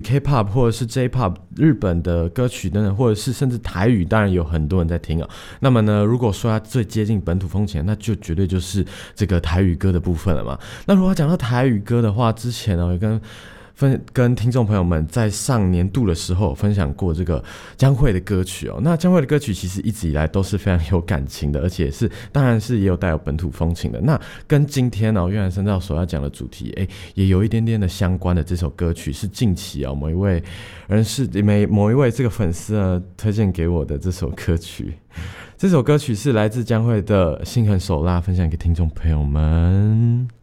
K-pop 或者是 J-pop 日本的歌曲等等，或者是甚至台语，当然有很多人在听啊。那么呢，如果说它最接近本土风情，那就绝对就是这个台语歌的部分了嘛。那如果讲到台语歌的话，之前呢跟听众朋友们在上年度的时候分享过这个江蕙的歌曲哦。那江蕙的歌曲其实一直以来都是非常有感情的，而且当然是也有带有本土风情的。那跟今天哦乐坛深造所要讲的主题也有一点点的相关的这首歌曲，是近期哦某一位这个粉丝呢推荐给我的这首歌曲。这首歌曲是来自江蕙的《心狠手辣》，分享给听众朋友们。